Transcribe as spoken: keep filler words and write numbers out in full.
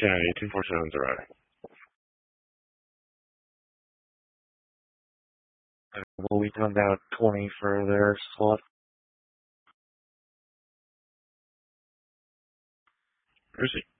Okay, two four seven zero. Will we come down twenty for their slot? Where's he?